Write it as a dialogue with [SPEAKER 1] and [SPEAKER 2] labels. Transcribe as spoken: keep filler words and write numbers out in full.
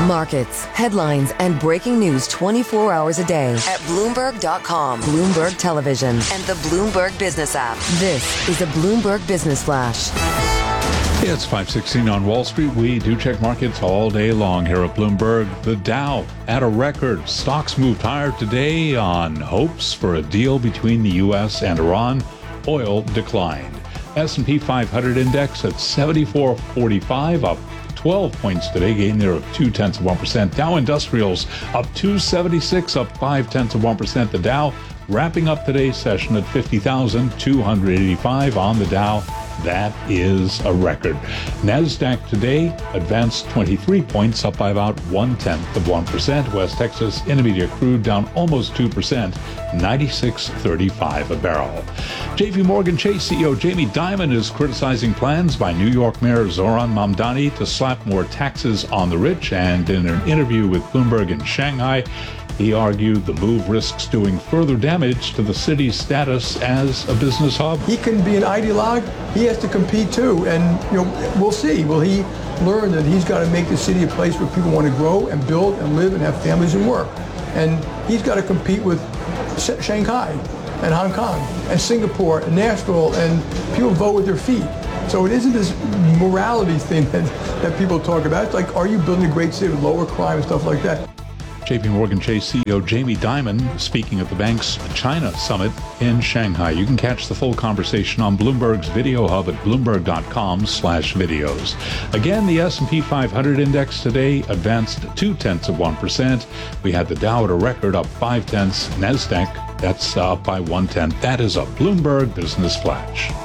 [SPEAKER 1] Markets, headlines, and breaking news twenty-four hours a day at Bloomberg dot com, Bloomberg Television, and the Bloomberg Business app. This is a Bloomberg Business Flash.
[SPEAKER 2] It's five sixteen on Wall Street. We do check markets all day long here at Bloomberg. The Dow at a record. Stocks moved higher today on hopes for a deal between the U S and Iran. Oil declined. S and P five hundred index at seventy-four forty-five, up twelve points today, gain there of two tenths of one percent. Dow Industrials up two seventy-six, up five tenths of one percent. The Dow wrapping up today's session at fifty thousand two hundred eighty-five on the Dow. That is a record. NASDAQ today advanced twenty-three points, up by about one-tenth of one percent. West Texas Intermediate crude down almost two percent, ninety-six thirty-five a barrel. J P Morgan Chase C E O Jamie Dimon is criticizing plans by New York Mayor Zohran Mamdani to slap more taxes on the rich. And in an interview with Bloomberg in Shanghai, he argued the move risks doing further damage to the city's status as a business hub.
[SPEAKER 3] He can be an ideologue. He has to compete too, and you know we'll see. Will he learn that he's got to make the city a place where people want to grow and build and live and have families and work? And he's got to compete with Shanghai and Hong Kong and Singapore and Nashville, and people vote with their feet. So it isn't this morality thing that, that people talk about. It's like, are you building a great city with lower crime and stuff like that?
[SPEAKER 2] J P Morgan Chase C E O Jamie Dimon speaking at the bank's China Summit in Shanghai. You can catch the full conversation on Bloomberg's video hub at bloomberg dot com slash videos. Again, the S and P five hundred index today advanced two-tenths of one percent. We had the Dow at a record up five-tenths. NASDAQ, that's up by one-tenth. That is a Bloomberg Business Flash.